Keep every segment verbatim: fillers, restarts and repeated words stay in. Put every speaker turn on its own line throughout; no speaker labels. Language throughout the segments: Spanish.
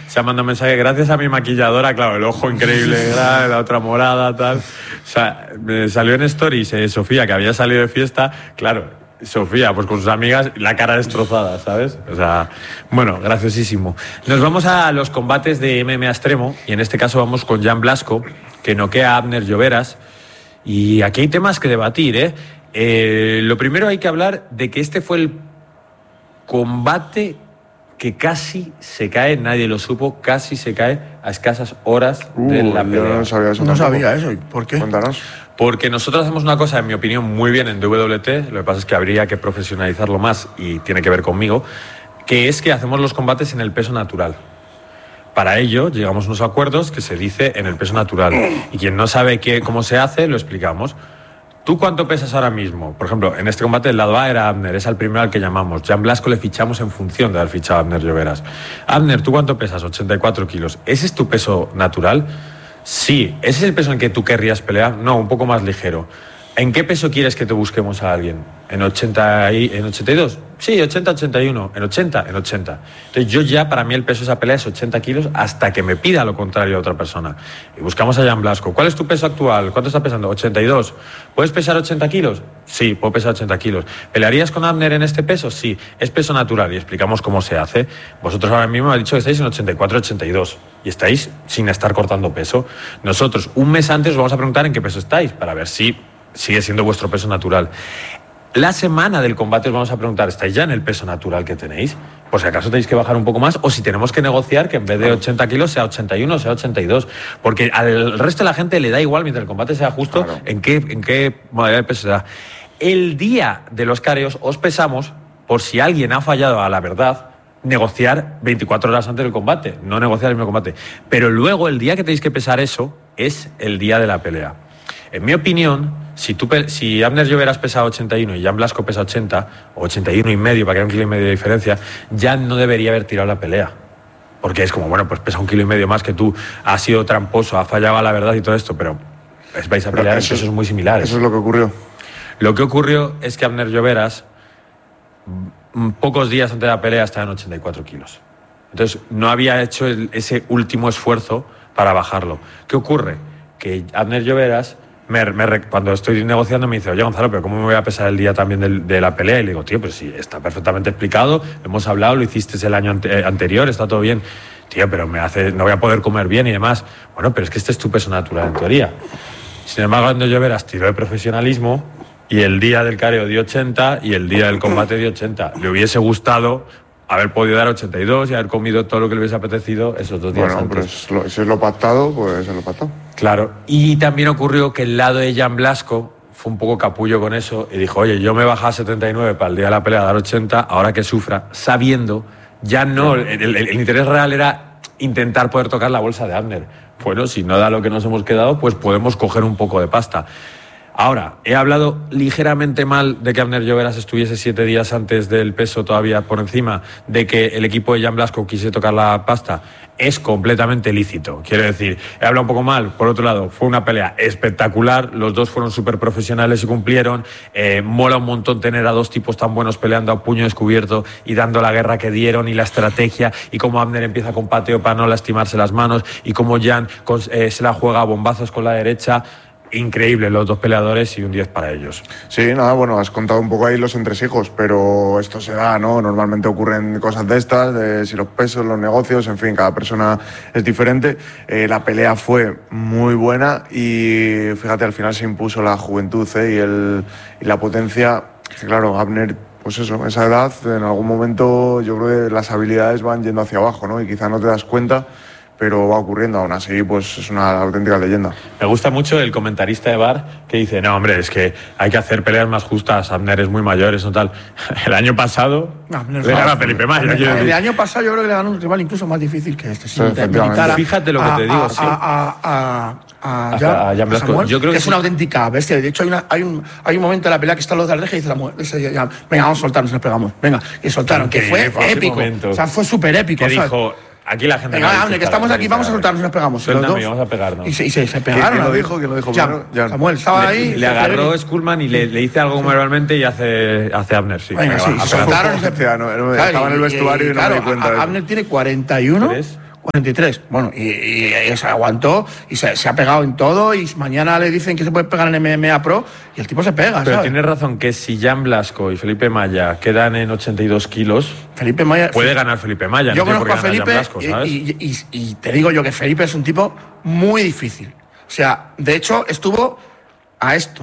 se ha mandado un mensaje, gracias a mi maquilladora, claro, el ojo increíble, la otra morada, tal. O sea, me salió en Stories eh, Sofía, que había salido de fiesta, claro. Sofía, pues con sus amigas, la cara destrozada, ¿sabes? O sea, bueno, graciosísimo. Nos vamos a los combates de M M A extremo, y en este caso vamos con Jan Blasco, que noquea a Abner Lloveras. Y aquí hay temas que debatir, ¿eh? eh lo primero hay que hablar de que este fue el combate que casi se cae, nadie lo supo, casi se cae a escasas horas uh, de la pelea.
Yo no sabía eso.
No sabía eso. ¿Por qué?
Cuéntanos.
Porque nosotros hacemos una cosa, en mi opinión, muy bien en W W T, lo que pasa es que habría que profesionalizarlo más y tiene que ver conmigo, que es que hacemos los combates en el peso natural. Para ello, llegamos a unos acuerdos que se dice en el peso natural. Y quien no sabe qué, cómo se hace, lo explicamos. ¿Tú cuánto pesas ahora mismo? Por ejemplo, en este combate el lado A era Abner, es el primero al que llamamos. Jan Blasco le fichamos en función de haber fichado a Abner Lloveras. Abner, ¿tú cuánto pesas? ochenta y cuatro kilos. ¿Ese es tu peso natural? Sí. ¿Ese es el peso en que tú querrías pelear? No, un poco más ligero. ¿En qué peso quieres que te busquemos a alguien? ¿En ochenta y, en ochenta y dos? Sí, ochenta, ochenta y uno. ¿En ochenta? En ochenta. Entonces yo ya, para mí el peso de esa pelea es ochenta kilos hasta que me pida lo contrario a otra persona. Y buscamos a Jan Blasco. ¿Cuál es tu peso actual? ¿Cuánto estás pesando? ochenta y dos. ¿Puedes pesar ochenta kilos? Sí, puedo pesar ochenta kilos. ¿Pelearías con Abner en este peso? Sí. Es peso natural y explicamos cómo se hace. Vosotros ahora mismo me habéis dicho que estáis en ochenta y cuatro, ochenta y dos y estáis sin estar cortando peso. Nosotros un mes antes os vamos a preguntar en qué peso estáis para ver si sigue siendo vuestro peso natural. La semana del combate os vamos a preguntar, ¿estáis ya en el peso natural que tenéis? Por si acaso tenéis que bajar un poco más, o si tenemos que negociar que en vez de ochenta kilos sea ochenta y uno o sea ochenta y dos. Porque al resto de la gente le da igual, mientras el combate sea justo, claro, en qué, en qué modalidad de peso se da. El día de los careos os pesamos, por si alguien ha fallado a la verdad, negociar veinticuatro horas antes del combate, no negociar el mismo combate. Pero luego el día que tenéis que pesar eso es el día de la pelea. En mi opinión, si, tú, si Abner Lloveras pesa ochenta y uno y Jan Blasco pesa ochenta, o ochenta y uno y medio, para que haya un kilo y medio de diferencia, Jan no debería haber tirado la pelea. Porque es como, bueno, pues pesa un kilo y medio más que tú, ha sido tramposo, ha fallado a la verdad y todo esto, pero vais a pelear en pesos muy similares.
Eso es lo que ocurrió.
Lo que ocurrió es que Abner Lloveras, pocos días antes de la pelea, estaba en ochenta y cuatro kilos. Entonces, no había hecho el, ese último esfuerzo para bajarlo. ¿Qué ocurre? Que Abner Lloveras, me, me, cuando estoy negociando, me dice, oye, Gonzalo, pero ¿cómo me voy a pesar el día también de, de la pelea? Y le digo, tío, pues sí, está perfectamente explicado, hemos hablado, lo hiciste el año ante, anterior, está todo bien. Tío, pero me hace, no voy a poder comer bien y demás. Bueno, pero es que este es tu peso natural en teoría. Sin embargo, Abner Lloveras tiró de profesionalismo y el día del careo dio ochenta y el día del combate dio ochenta. Le hubiese gustado haber podido dar ochenta y dos y haber comido todo lo que le hubiese apetecido esos dos días
bueno,
antes.
Bueno, pues si es lo pactado, pues es lo pactado.
Claro. Y también ocurrió que el lado de Jan Blasco fue un poco capullo con eso y dijo, oye, yo me bajaba a setenta y nueve para el día de la pelea a dar ochenta, ahora que sufra, sabiendo, ya no, el, el, el interés real era intentar poder tocar la bolsa de Abner. Bueno, si no da lo que nos hemos quedado, pues podemos coger un poco de pasta. Ahora, he hablado ligeramente mal de que Abner Lloveras estuviese siete días antes del peso todavía por encima, de que el equipo de Jan Blasco quise tocar la pasta. Es completamente lícito. Quiero decir, he hablado un poco mal. Por otro lado, fue una pelea espectacular. Los dos fueron súper profesionales y cumplieron. Eh, mola un montón tener a dos tipos tan buenos peleando a puño descubierto y dando la guerra que dieron y la estrategia y cómo Abner empieza con pateo para no lastimarse las manos y cómo Jan con, eh, se la juega a bombazos con la derecha. Increíble los dos peleadores y un diez para ellos.
Sí, nada, bueno, has contado un poco ahí los entresijos, pero esto se da, ¿no? Normalmente ocurren cosas de estas, de si los pesos, los negocios, en fin, cada persona es diferente. Eh, la pelea fue muy buena y fíjate, al final se impuso la juventud ¿eh? y, el, y la potencia. Que claro, Abner, pues eso, esa edad, en algún momento yo creo que las habilidades van yendo hacia abajo, ¿no? Y quizá no te das cuenta, pero va ocurriendo. Aún así, pues es una auténtica leyenda.
Me gusta mucho el comentarista de bar que dice, no, hombre, es que hay que hacer peleas más justas, Abner es muy mayor, eso tal. El año pasado
no,
le ganó a Felipe Maya.
El, el año pasado yo creo que le ganó un rival incluso más difícil que este.
Sí, a,
fíjate lo que
a,
te digo,
a,
sí.
A, a, a, a,
a, a Jan Blasco.
Samuel,
yo creo
que,
que
es
sí.
una auténtica bestia. De hecho, hay, una, hay, un, hay un momento en la pelea que está los de la reja y dice la mujer, venga, vamos a soltarnos, nos pegamos. Venga, y soltaron, que fue épico. O sea, fue súper épico.
Que dijo... Aquí la gente...
Venga, Abner, que estamos aquí, vamos a soltarnos, nos pegamos.
Suéltame, vamos a pegarnos.
Y se, y se, se pegaron.
¿Quién lo dijo? ¿Quién lo dijo?
Ya, ya. Samuel estaba
le,
ahí.
Le agarró Skullman y le, le dice algo verbalmente y hace, hace Abner, sí.
Venga, sí, se soltaron.
Estaba en el vestuario y no me di cuenta.
Abner tiene cuarenta y uno. cuarenta y tres. Bueno, y, y, y se aguantó y se, se ha pegado en todo y mañana le dicen que se puede pegar en M M A Pro y el tipo se pega,
Pero
¿sabes?
tienes razón que si Jan Blasco y Felipe Maya quedan en ochenta y dos kilos,
Felipe Maya...
puede ganar Felipe Maya.
Yo
no
conozco a Felipe
Blasco, ¿sabes?
Y, y, y, y te digo yo que Felipe es un tipo muy difícil. O sea, de hecho, estuvo a esto.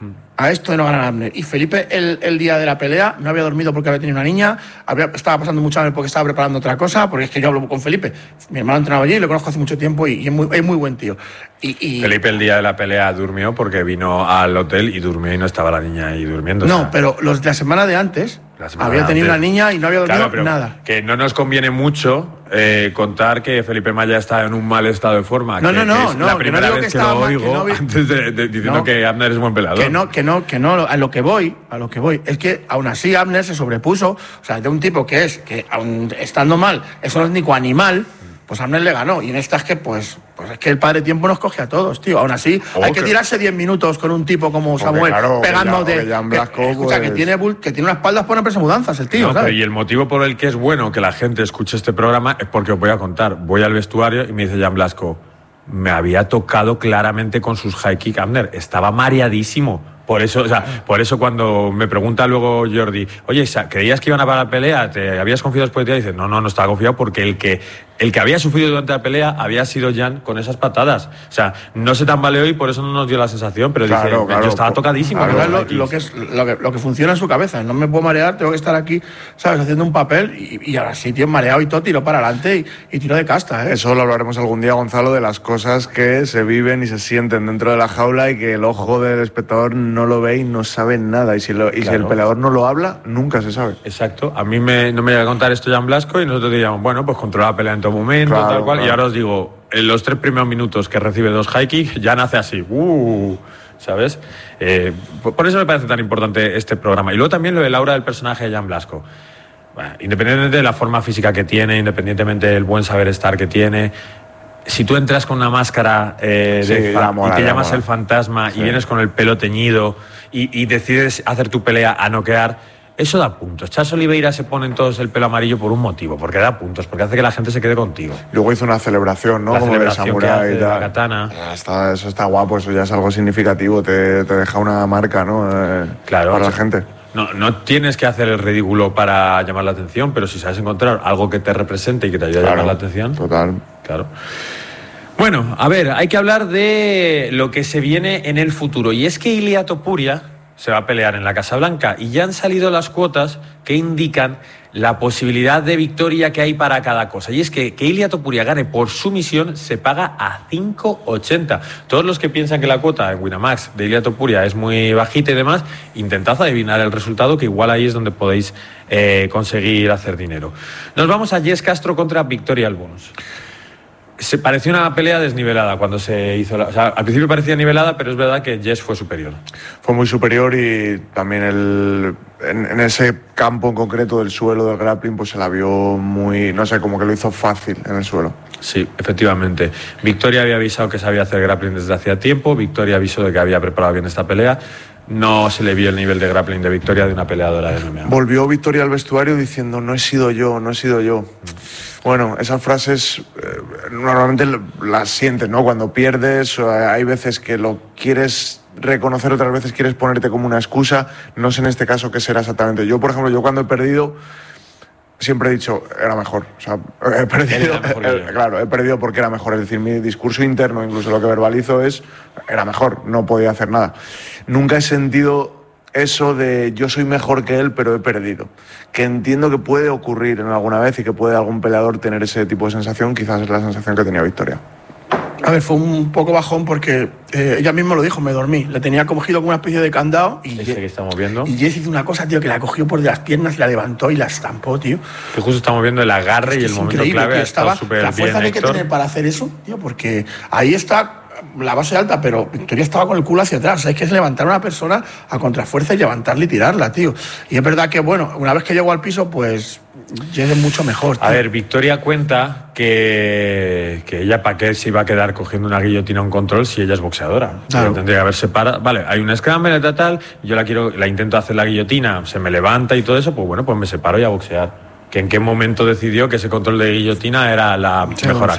A esto de no ganar a Abner. Y Felipe, el, el día de la pelea, no había dormido porque había tenido una niña, había, estaba pasando mucho hambre porque estaba preparando otra cosa, porque es que yo hablo con Felipe. Mi hermano entrenaba allí, lo conozco hace mucho tiempo y, y es, muy, es muy buen tío. Y, y...
Felipe el día de la pelea durmió porque vino al hotel y durmió y no estaba la niña ahí durmiendo.
No,
o sea,
pero los, la semana de antes
semana
había
de
tenido
antes.
una niña y no había dormido
Claro, pero
nada.
Que no nos conviene mucho eh, contar que Felipe Maya está en un mal estado de forma.
No,
que,
no, no,
que es
no,
la
que
primera
no digo
vez
que
que,
estaba
lo
mal, que
oigo
no vi-
antes de, de- diciendo
No.
que Abner es buen peleador.
Que no, que no, que no, a lo que voy, a lo que voy, es que aún así Abner se sobrepuso, o sea, de un tipo que es, que aún estando mal, eso no es ni animal, pues Abner le ganó. Y en esta es que, pues, pues es que el padre tiempo nos coge a todos, tío. Aún así,
Oh,
hay que
que-
tirarse diez minutos con un tipo como
Porque,
Samuel,
claro, que
pegando
ya-
de.
que Jan
que-
Blasco,
escucha, que
pues-
tiene, bul- que tiene una espalda para ponerse mudanzas, el tío,
No,
¿sabes?
pero y el motivo por el que es bueno que la gente escuche este programa es porque os voy a contar. Voy al vestuario y me dice Jan Blasco, me había tocado claramente con sus high kick Abner, estaba mareadísimo. Por eso, o sea, por eso cuando me pregunta luego Jordi, oye, ¿creías que iban a parar la pelea? ¿Te habías confiado después de ti? Dice, no, no, no estaba confiado porque el que, el que había sufrido durante la pelea había sido Jan con esas patadas. O sea, no se tambaleó y por eso no nos dio la sensación, pero
Claro,
dice,
claro,
yo estaba
por-
tocadísimo.
La
con
verdad,
los
lo,
high
lo
kicks.
que es, lo, que, lo que funciona en su cabeza. No me puedo marear, tengo que estar aquí, ¿sabes? Haciendo un papel y, y ahora sí, tío, mareado y todo, tiro para adelante y, y tiro de casta, ¿eh?
Eso lo hablaremos algún día, Gonzalo, de las cosas que se viven y se sienten dentro de la jaula y que el ojo del espectador no lo ve y no sabe nada. Y si, lo- y si
Claro.
el peleador no lo habla, nunca se sabe.
Exacto. A mí me, no me llega a contar esto Jan Blasco y nosotros diríamos, bueno, pues controla la pelea en todo momento,
Claro,
tal cual.
claro.
Y ahora os digo, en los tres primeros minutos que recibe dos high kicks, ya nace así. Uh, ¿sabes? Eh, por, por eso me parece tan importante este programa. Y luego también lo del aura del personaje de Jan Blasco. Bueno, independientemente de la forma física que tiene, independientemente del buen saber estar que tiene, si tú entras con una máscara eh,
Sí,
de
ya
fa-
mola,
y te
ya
llamas
mola.
el fantasma
Sí.
y vienes con el pelo teñido y, y decides hacer tu pelea a noquear, eso da puntos. Charles Oliveira se ponen todos el pelo amarillo por un motivo, porque da puntos, porque hace que la gente se quede contigo.
Luego hizo una celebración, ¿no?
La
Como de
celebración que
samurái
hace
y
de la
tal.
katana.
Ya está, eso está guapo, eso ya es algo significativo, te, te deja una marca, ¿no? Eh,
Claro.
Para la gente.
No, no tienes que hacer el ridículo para llamar la atención, pero si sabes encontrar algo que te represente y que te ayude a
Claro,
llamar la atención,
Total.
claro. Bueno, a ver, hay que hablar de lo que se viene en el futuro. Y es que Ilia Topuria se va a pelear en la Casa Blanca y ya han salido las cuotas que indican la posibilidad de victoria que hay para cada cosa. Y es que que Ilia Topuria gane por sumisión se paga a cinco ochenta. Todos los que piensan que la cuota en Winamax de Ilia Topuria es muy bajita y demás, intentad adivinar el resultado, que igual ahí es donde podéis eh, conseguir hacer dinero. Nos vamos a Jess Castro contra Victoria Albonus. Se pareció una pelea desnivelada cuando se hizo la, o sea, al principio parecía nivelada, pero es verdad que Jess fue superior.
Fue muy superior y también el, en, en ese campo en concreto del suelo del grappling pues se la vio muy, no sé, como que lo hizo fácil en el suelo.
Sí, efectivamente. Victoria había avisado que sabía hacer grappling desde hacía tiempo. Victoria avisó de que había preparado bien esta pelea. No se le vio el nivel de grappling de Victoria de una peleadora de M M A.
Volvió Victoria al vestuario diciendo no he sido yo, no he sido yo. Bueno, esas frases eh, normalmente las sientes, ¿no? Cuando pierdes, o hay veces que lo quieres reconocer, otras veces quieres ponerte como una excusa. No sé en este caso qué será exactamente. Yo, por ejemplo, yo cuando he perdido siempre he dicho era mejor. O sea, he perdido,
Era mejor que
eh,
yo.
claro, he perdido porque era mejor. Es decir, mi discurso interno, incluso lo que verbalizo es era mejor, no podía hacer nada. Nunca he sentido eso de yo soy mejor que él, pero he perdido. Que entiendo que puede ocurrir en alguna vez y que puede algún peleador tener ese tipo de sensación, quizás es la sensación que tenía Victoria.
A ver, fue un poco bajón porque eh, ella misma lo dijo, me dormí. Le tenía cogido como una especie de candado y,
Ese que estamos viendo.
y Jess hizo una cosa, tío, que la cogió por las piernas, la levantó y la estampó, tío.
Que justo estamos viendo el agarre y el
Es
momento
increíble,
clave.
tío,
Ha estado
estaba,
súper
la
bien,
fuerza que hay que
Héctor.
tener para hacer eso, tío, porque ahí está la base alta, pero Victoria estaba con el culo hacia atrás. O sea, es que es levantar a una persona a contrafuerza y levantarla y tirarla, tío. Y es verdad que, bueno, una vez que llegó al piso, pues llegue mucho mejor, tío.
A ver, Victoria cuenta que, que ella para qué se iba a quedar cogiendo una guillotina a un control si ella es boxeadora.
Claro.
Ella tendría que haber separado. Vale, hay un scramble, tal, tal, yo la quiero, la intento hacer la guillotina, se me levanta y todo eso, pues bueno, pues me separo y a boxear. que en qué momento decidió que ese control de guillotina era la
Sí,
mejor